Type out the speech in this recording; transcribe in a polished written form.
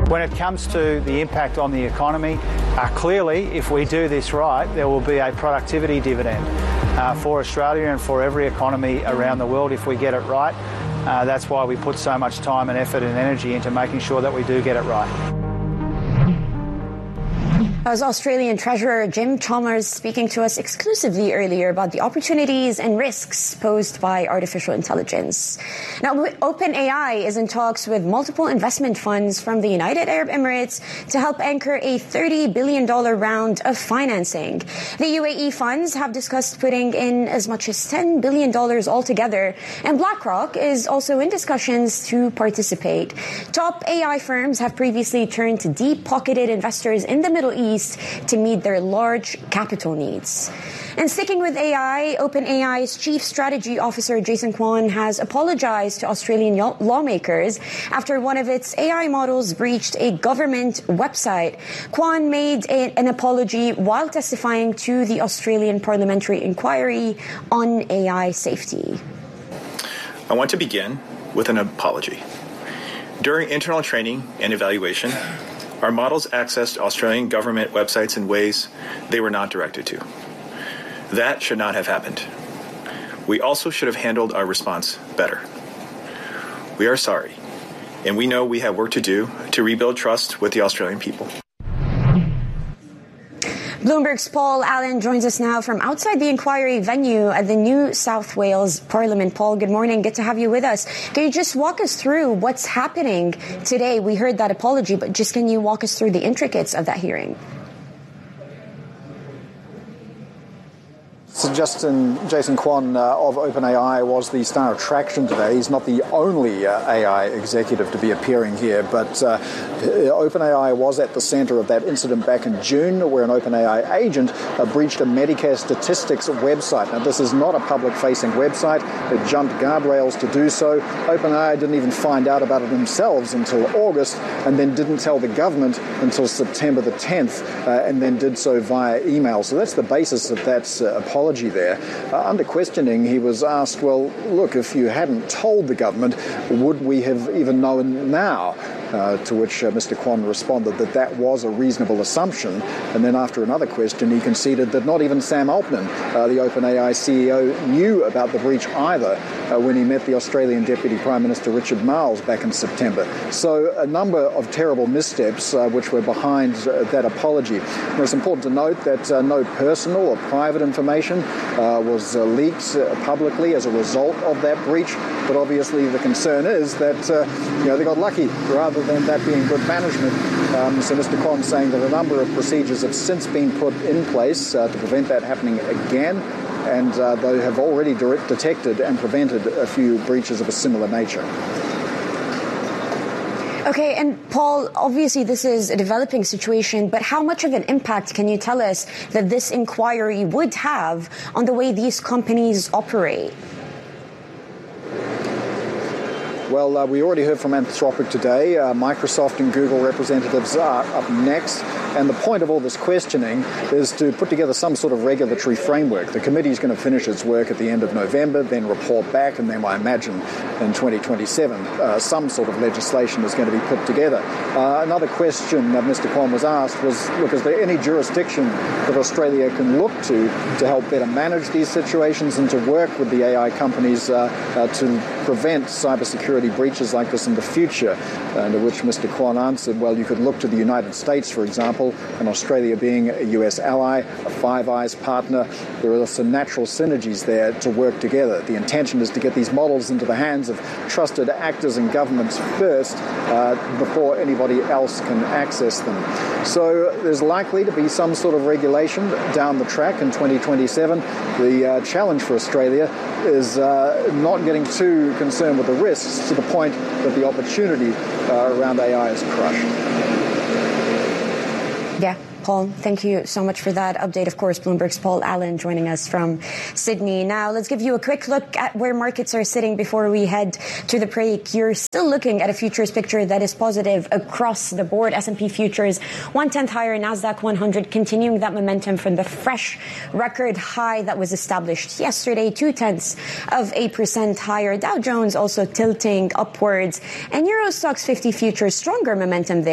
When it comes to the impact on the economy, clearly, if we do this right, there will be a productivity dividend for Australia and for every economy around the world if we get it right. That's why we put so much time and effort and energy into making sure that we do get it right. As Australian Treasurer Jim Chalmers speaking to us exclusively earlier about the opportunities and risks posed by artificial intelligence. Now, OpenAI is in talks with multiple investment funds from the United Arab Emirates to help anchor a $30 billion round of financing. The UAE funds have discussed putting in as much as $10 billion altogether, and BlackRock is also in discussions to participate. Top AI firms have previously turned to deep-pocketed investors in the Middle East to meet their large capital needs. And sticking with AI, OpenAI's Chief Strategy Officer Jason Kwon has apologized to Australian lawmakers after one of its AI models breached a government website. Kwon made an apology while testifying to the Australian Parliamentary Inquiry on AI safety. I want to begin with an apology. During internal training and evaluation, our models accessed Australian government websites in ways they were not directed to. That should not have happened. We also should have handled our response better. We are sorry, and we know we have work to do to rebuild trust with the Australian people. Bloomberg's Paul Allen joins us now from outside the inquiry venue at the New South Wales Parliament. Paul, good morning. Good to have you with us. Can you just walk us through what's happening today? We heard that apology, but just can you walk us through the intricacies of that hearing? So Jason Kwon of OpenAI was the star attraction today. He's not the only AI executive to be appearing here, but OpenAI was at the center of that incident back in June where an OpenAI agent breached a Medicare statistics website. Now, this is not a public-facing website. It jumped guardrails to do so. OpenAI didn't even find out about it themselves until August and then didn't tell the government until September the 10th and then did so via email. So that's the basis of that apology there. Under questioning, he was asked, well, look, if you hadn't told the government, would we have even known now? To which Mr. Kwon responded that that was a reasonable assumption. And then after another question, he conceded that not even Sam Altman, the OpenAI CEO, knew about the breach either when he met the Australian Deputy Prime Minister Richard Marles back in September. So a number of terrible missteps which were behind that apology. Now, it's important to note that no personal or private information was leaked publicly as a result of that breach. But obviously the concern is that they got lucky rather than that being good management. So Mr. Kwon saying that a number of procedures have since been put in place to prevent that happening again, and they have already detected and prevented a few breaches of a similar nature. Okay, and Paul, obviously this is a developing situation, but how much of an impact can you tell us that this inquiry would have on the way these companies operate? Well, we already heard from Anthropic today. Microsoft and Google representatives are up next. And the point of all this questioning is to put together some sort of regulatory framework. The committee is going to finish its work at the end of November, then report back, and then I imagine in 2027 some sort of legislation is going to be put together. Another question that Mr. Kwon was asked was, look, is there any jurisdiction that Australia can look to help better manage these situations and to work with the AI companies to prevent cybersecurity breaches like this in the future? To which Mr. Kwon answered, well, you could look to the United States, for example, and Australia being a US ally, a Five Eyes partner. There are some natural synergies there to work together. The intention is to get these models into the hands of trusted actors and governments first before anybody else can access them. So there's likely to be some sort of regulation down the track in 2027. The challenge for Australia is not getting too concerned with the risks to the point that the opportunity around AI is crushed. Yeah. Paul, thank you so much for that update. Of course, Bloomberg's Paul Allen joining us from Sydney. Now, let's give you a quick look at where markets are sitting before we head to the break. You're still looking at a futures picture that is positive across the board. S&P futures 1/10 higher, NASDAQ 100 continuing that momentum from the fresh record high that was established yesterday, 0.2% higher. Dow Jones also tilting upwards, and Euro Stoxx 50 futures stronger momentum there.